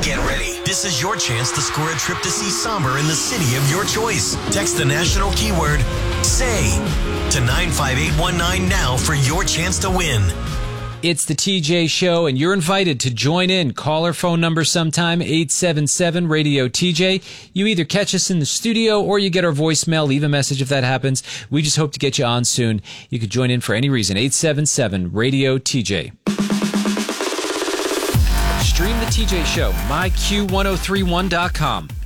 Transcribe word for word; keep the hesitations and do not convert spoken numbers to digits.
Get ready. This is your chance to score a trip to see Somber in the city of your choice. Text the national keyword SAY to nine five eight one nine now for your chance to win. It's the T J Show, and you're invited to join in. Call our phone number sometime, eight seven seven, radio T J. You either catch us in the studio or you get our voicemail. Leave a message if that happens. We just hope to get you on soon. You could join in for any reason, eight seven seven, radio T J. Stream the T J Show, my Q ten thirty-one dot com.